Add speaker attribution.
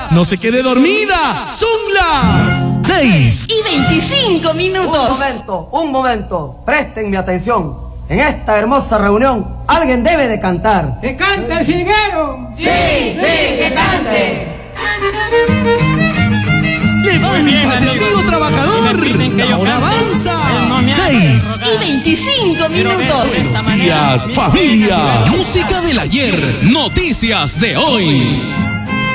Speaker 1: no se quede dormida. Son las
Speaker 2: 6:25.
Speaker 3: Un momento, presten mi atención. En esta hermosa reunión, alguien debe de cantar.
Speaker 4: ¡Que cante el jilguero!
Speaker 3: ¡Sí, que cante!
Speaker 1: Levanta, amigo trabajador. La hora avanza.
Speaker 2: 6:25.
Speaker 1: Buenos días, familia.
Speaker 5: Música del ayer, noticias de hoy.